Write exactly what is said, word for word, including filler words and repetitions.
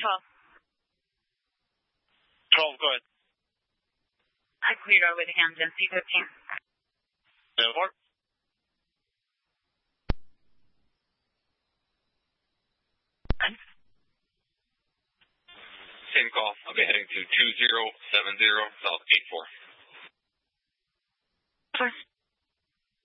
twelve. twelve, go ahead. I cleared our way to Hamden, C fifteen. ten four. Same call. I'll be heading to two zero seven zero South eight four. Four.